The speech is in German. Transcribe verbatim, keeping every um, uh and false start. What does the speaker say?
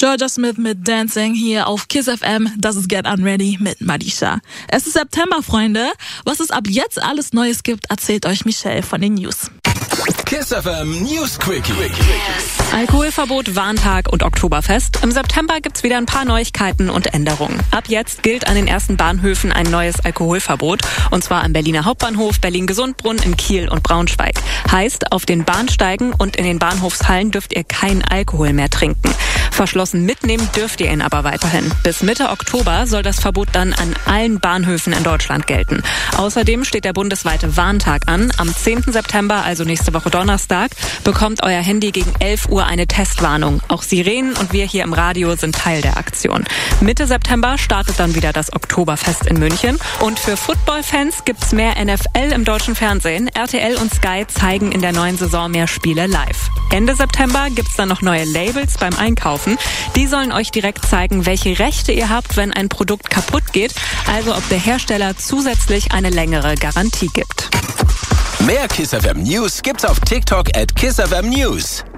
Georgia Smith mit Dancing hier auf Kiss F M. Das ist Get Unready mit Madisha. Es ist September, Freunde. Was es ab jetzt alles Neues gibt, erzählt euch Michelle von den News. Kiss F M News Quickie. Alkoholverbot, Warntag und Oktoberfest. Im September gibt's wieder ein paar Neuigkeiten und Änderungen. Ab jetzt gilt an den ersten Bahnhöfen ein neues Alkoholverbot. Und zwar am Berliner Hauptbahnhof, Berlin-Gesundbrunn, in Kiel und Braunschweig. Heißt, auf den Bahnsteigen und in den Bahnhofshallen dürft ihr keinen Alkohol mehr trinken. Verschlossen mitnehmen dürft ihr ihn aber weiterhin. Bis Mitte Oktober soll das Verbot dann an allen Bahnhöfen in Deutschland gelten. Außerdem steht der bundesweite Warntag an. Am zehnten September, also nächste Woche Donnerstag, bekommt euer Handy gegen elf Uhr eine Testwarnung. Auch Sirenen und wir hier im Radio sind Teil der Aktion. Mitte September startet dann wieder das Oktoberfest in München. Und für Football-Fans gibt's mehr N F L im deutschen Fernsehen. R T L und Sky zeigen in der neuen Saison mehr Spiele live. Ende September gibt's dann noch neue Labels beim Einkaufen. Die sollen euch direkt zeigen, welche Rechte ihr habt, wenn ein Produkt kaputt geht. Also ob der Hersteller zusätzlich eine längere Garantie gibt. Mehr Kiss F M News gibt's auf TikTok at Kiss F M News.